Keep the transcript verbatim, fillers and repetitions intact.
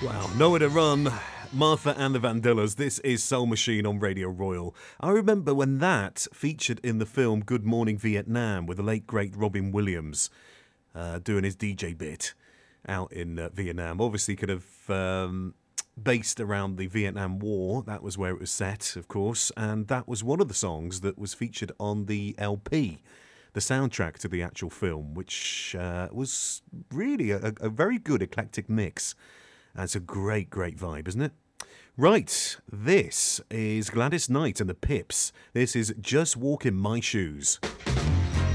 Wow, nowhere to run. Martha and the Vandellas. This is Soul Machine on Radio Royal. I remember when that featured in the film Good Morning Vietnam with the late great Robin Williams uh, doing his D J bit out in uh, Vietnam. Obviously, could have um, based around the Vietnam War. That was where it was set, of course, and that was one of the songs that was featured on the L P, the soundtrack to the actual film, which uh, was really a, a very good eclectic mix. And it's a great, great vibe, isn't it? Right, this is Gladys Knight and the Pips. This is Just Walk in My Shoes.